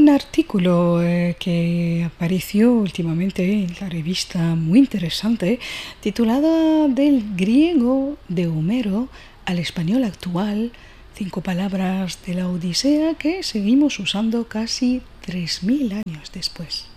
un artículo que apareció últimamente en la revista, muy interesante, titulada Del griego de Homero al español actual, 5 palabras de la Odisea que seguimos usando casi 3000 años después.